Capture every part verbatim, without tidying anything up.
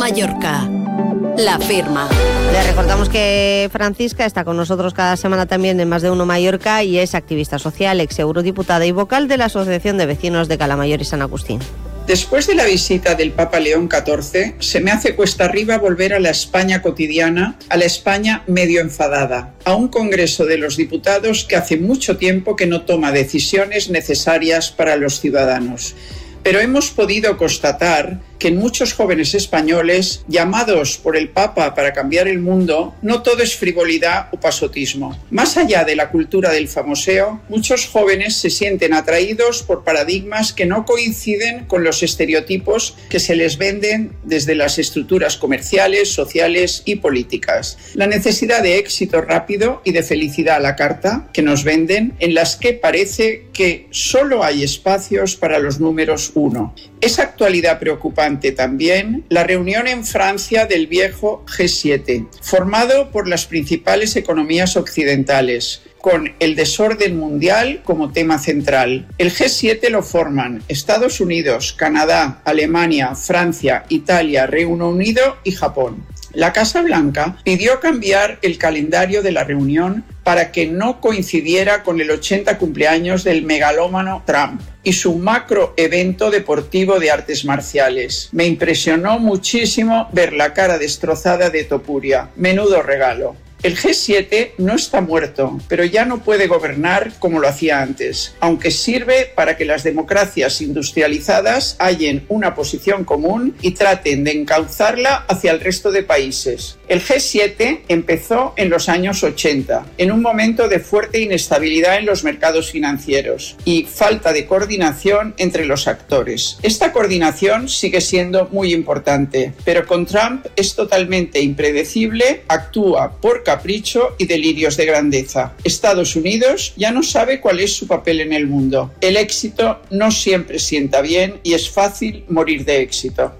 Mallorca. La Firma. Le recordamos que Francisca está con nosotros cada semana también en Más de Uno Mallorca y es activista social, ex eurodiputada y vocal de la Asociación de Vecinos de Calamayor y San Agustín. Después de la visita del Papa León catorce, se me hace cuesta arriba volver a la España cotidiana, a la España medio enfadada, a un Congreso de los Diputados que hace mucho tiempo que no toma decisiones necesarias para los ciudadanos. Pero hemos podido constatar que en muchos jóvenes españoles, llamados por el Papa para cambiar el mundo, no todo es frivolidad o pasotismo. Más allá de la cultura del famoseo, muchos jóvenes se sienten atraídos por paradigmas que no coinciden con los estereotipos que se les venden desde las estructuras comerciales, sociales y políticas. La necesidad de éxito rápido y de felicidad a la carta que nos venden, en las que parece que solo hay espacios para los números uno. Es actualidad preocupante también la reunión en Francia del viejo G siete, formado por las principales economías occidentales, con el desorden mundial como tema central. El G siete lo forman Estados Unidos, Canadá, Alemania, Francia, Italia, Reino Unido y Japón. La Casa Blanca pidió cambiar el calendario de la reunión para que no coincidiera con el ochenta cumpleaños del megalómano Trump y su macro evento deportivo de artes marciales. Me impresionó muchísimo ver la cara destrozada de Topuria. Menudo regalo. El G siete no está muerto, pero ya no puede gobernar como lo hacía antes, aunque sirve para que las democracias industrializadas hallen una posición común y traten de encauzarla hacia el resto de países. El G siete empezó en los años ochenta, en un momento de fuerte inestabilidad en los mercados financieros y falta de coordinación entre los actores. Esta coordinación sigue siendo muy importante, pero con Trump es totalmente impredecible, actúa por capricho y delirios de grandeza. Estados Unidos ya no sabe cuál es su papel en el mundo. El éxito no siempre sienta bien y es fácil morir de éxito.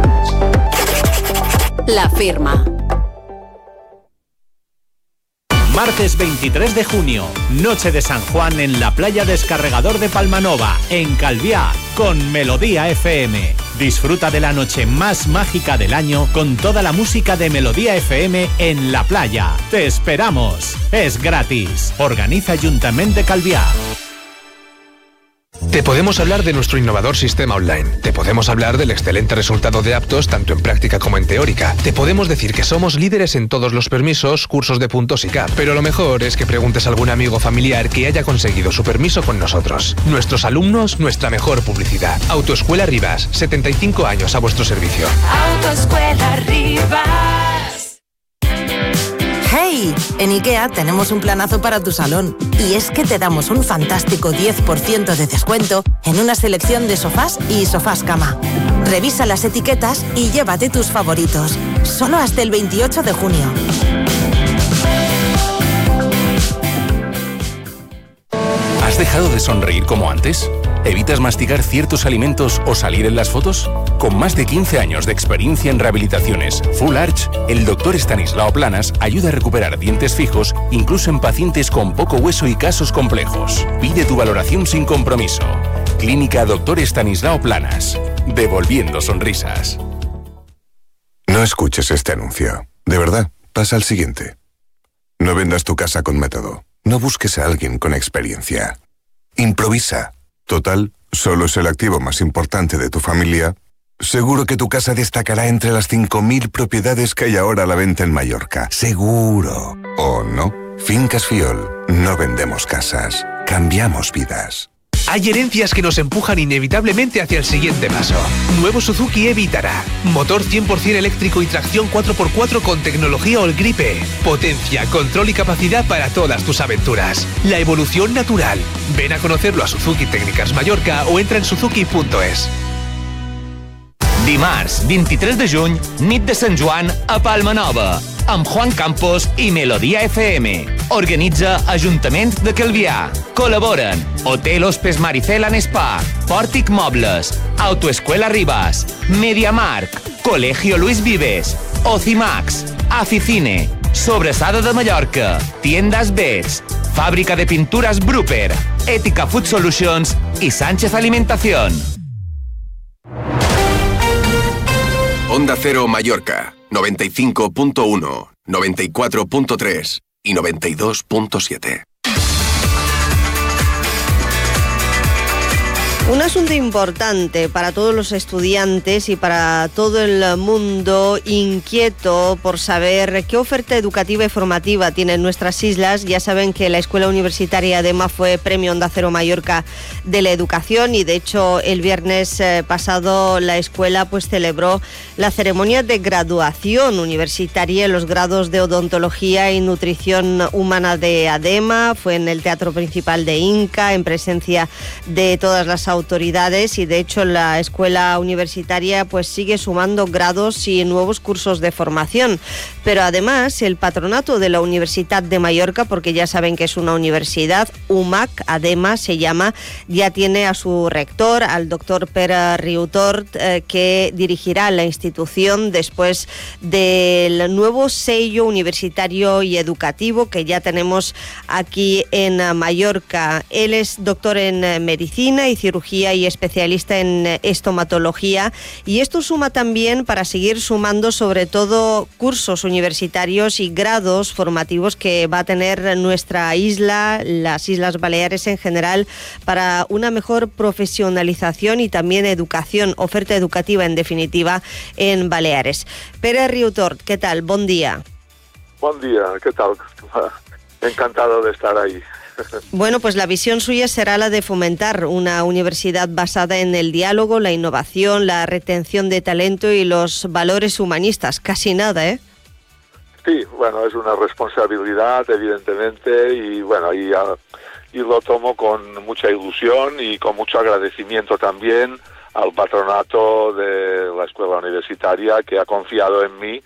La Firma. Martes veintitrés de junio, noche de San Juan en la playa Descarregador de Palmanova, en Calviá, con Melodía F M. Disfruta de la noche más mágica del año con toda la música de Melodía F M en la playa. ¡Te esperamos! Es gratis. Organiza Ayuntamiento de Calviá. Te podemos hablar de nuestro innovador sistema online. Te podemos hablar del excelente resultado de aptos tanto en práctica como en teórica. Te podemos decir que somos líderes en todos los permisos, cursos de puntos y C A P. Pero lo mejor es que preguntes a algún amigo o familiar que haya conseguido su permiso con nosotros. Nuestros alumnos, nuestra mejor publicidad. Autoescuela Rivas, setenta y cinco años a vuestro servicio. Autoescuela Rivas. ¡Hey! En IKEA tenemos un planazo para tu salón. Y es que te damos un fantástico diez por ciento de descuento en una selección de sofás y sofás cama. Revisa las etiquetas y llévate tus favoritos. Solo hasta el veintiocho de junio. ¿Has dejado de sonreír como antes? ¿Evitas masticar ciertos alimentos o salir en las fotos? Con más de quince años de experiencia en rehabilitaciones Full Arch, el doctor Estanislao Planas ayuda a recuperar dientes fijos incluso en pacientes con poco hueso y casos complejos. Pide tu valoración sin compromiso. Clínica Doctor Estanislao Planas. Devolviendo sonrisas. No escuches este anuncio. De verdad, pasa al siguiente. No vendas tu casa con método. No busques a alguien con experiencia. Improvisa. Total, solo es el activo más importante de tu familia. Seguro que tu casa destacará entre las cinco mil propiedades que hay ahora a la venta en Mallorca. Seguro. ¿O no? Fincas Fiol. No vendemos casas. Cambiamos vidas. Hay herencias que nos empujan inevitablemente hacia el siguiente paso. Nuevo Suzuki e-Vitara. Motor cien por ciento eléctrico y tracción cuatro por cuatro con tecnología Allgripe. Potencia, control y capacidad para todas tus aventuras. La evolución natural. Ven a conocerlo a Suzuki Técnicas Mallorca o entra en suzuki punto es. Dimarts, vint-i-tres de juny, nit de Sant Joan a Palma Nova, amb Juan Campos i Melodia F M. Organitza Ajuntament de Calvià. Col·laboren Hotel Hospes Maricel and Spa, Pòrtic Mobles, Autoescuela Rivas, MediaMarkt, Colegio Luis Vives, Ocimax, Aficine, Sobrasada de Mallorca, Tiendas Bets, Fàbrica de Pinturas Brupper, Ética Food Solutions i Sánchez Alimentación. Onda Cero Mallorca, noventa y cinco punto uno, noventa y cuatro punto tres y noventa y dos punto siete. Un asunto importante para todos los estudiantes y para todo el mundo inquieto por saber qué oferta educativa y formativa tienen nuestras islas. Ya saben que la Escuela Universitaria ADEMA fue Premio Onda Cero Mallorca de la Educación y de hecho el viernes pasado la escuela pues celebró la ceremonia de graduación universitaria en los grados de Odontología y Nutrición Humana de ADEMA. Fue en el Teatro Principal de Inca en presencia de todas las autoridades y de hecho la escuela universitaria pues sigue sumando grados y nuevos cursos de formación, pero además el patronato de la Universidad de Mallorca, porque ya saben que es una universidad, U M A C ADEMA se llama, ya tiene a su rector, al doctor Pere Riutort, eh, que dirigirá la institución después del nuevo sello universitario y educativo que ya tenemos aquí en Mallorca. Él es doctor en medicina y cirugía y especialista en estomatología y esto suma también para seguir sumando sobre todo cursos universitarios y grados formativos que va a tener nuestra isla, las Islas Baleares en general, para una mejor profesionalización y también educación, oferta educativa en definitiva en Baleares. Pere Riutort, ¿qué tal? Buen día. Buen día, ¿qué tal? Encantado de estar ahí. Bueno, pues la visión suya será la de fomentar una universidad basada en el diálogo, la innovación, la retención de talento y los valores humanistas. Casi nada, ¿eh? Sí, bueno, es una responsabilidad, evidentemente, y bueno, y, y lo tomo con mucha ilusión y con mucho agradecimiento también al patronato de la escuela universitaria que ha confiado en mí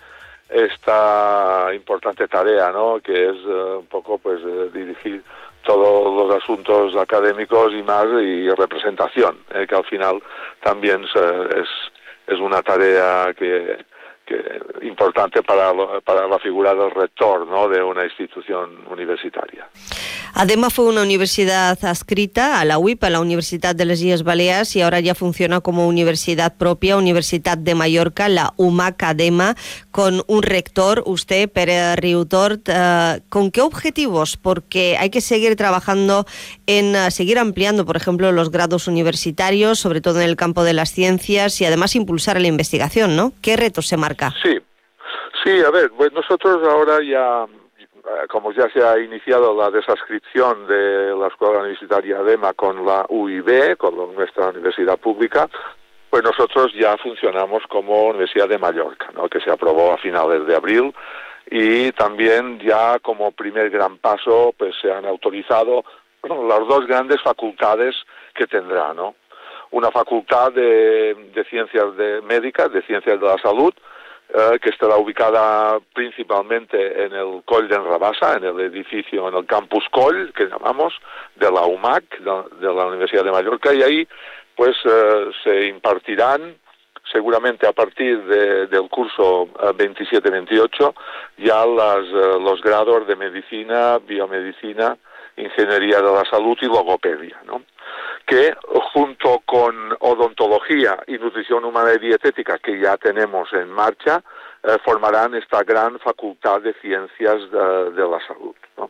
esta importante tarea, ¿no? Que es uh, un poco, pues, uh, dirigir todos los asuntos académicos y más, y representación, eh, que al final también es, es una tarea que, que importante para, lo, para la figura del rector, ¿no?, de una institución universitaria. ADEMA fue una universidad adscrita a la U I P, a la Universidad de las Islas Baleares, y ahora ya funciona como universidad propia, Universidad de Mallorca, la U M A C ADEMA, con un rector, usted, Pere Riutort. Uh, ¿Con qué objetivos? Porque hay que seguir trabajando en uh, seguir ampliando, por ejemplo, los grados universitarios, sobre todo en el campo de las ciencias, y además impulsar la investigación, ¿no? ¿Qué retos se marca? Sí, sí, a ver, pues nosotros ahora ya, como ya se ha iniciado la desadscripción de la Escuela Universitaria ADEMA con la U I B, con nuestra universidad pública, pues nosotros ya funcionamos como Universidad de Mallorca, ¿no?, que se aprobó a finales de abril, y también ya como primer gran paso pues se han autorizado las dos grandes facultades que tendrá, ¿no? Una facultad de, de ciencias de médicas, de ciencias de la salud, Eh, que estará ubicada principalmente en el Coll d'en Rabassa, en el edificio, en el campus Coll, que llamamos, de la U M A C, de, de la Universidad de Mallorca, y ahí pues eh, se impartirán, seguramente a partir de, del curso eh, veintisiete veintiocho, ya las, eh, los grados de medicina, biomedicina, ingeniería de la salud y logopedia, ¿no?, que junto con odontología y nutrición humana y dietética, que ya tenemos en marcha, eh, formarán esta gran facultad de ciencias de, de la salud, ¿no?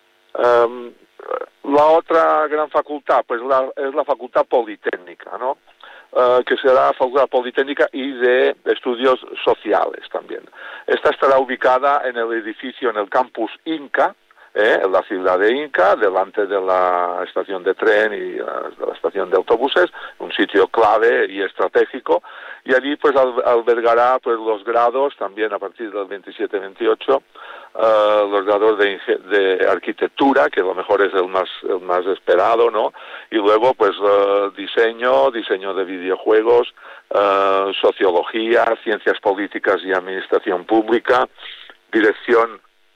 Um, la otra gran facultad, pues la, es la facultad politécnica, ¿no?, Uh, que será facultad politécnica y de estudios sociales también. Esta estará ubicada en el edificio, en el campus Inca, Eh, en la ciudad de Inca, delante de la estación de tren y uh, de la estación de autobuses, un sitio clave y estratégico, y allí pues al, albergará pues los grados también a partir del veintisiete veintiocho, uh, los grados de, de arquitectura, que a lo mejor es el más, el más esperado, ¿no?, y luego pues uh, diseño, diseño de videojuegos, uh, sociología, ciencias políticas y administración pública, dirección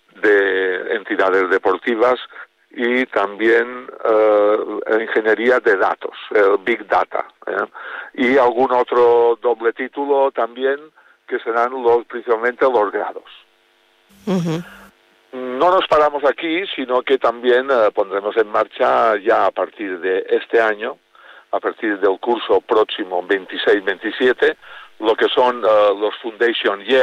de entidades deportivas y también uh, ingeniería de datos, el Big Data, ¿eh? Y algún otro doble título también, que serán los, principalmente los grados. Uh-huh. No nos paramos aquí, sino que también uh, pondremos en marcha ya a partir de este año, a partir del curso próximo veintiséis veintisiete, lo que son uh, los Foundation Year,